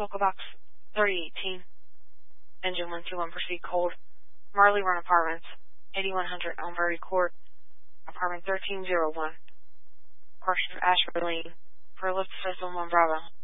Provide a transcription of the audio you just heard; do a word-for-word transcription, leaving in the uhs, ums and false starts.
Local Box thirty eighteen. Engine one two one, proceed cold. Marley Run Apartments, eighty-one hundred Elmbury Court, apartment thirteen oh one. Question of Ashford Lane. For a lift, system one Bravo.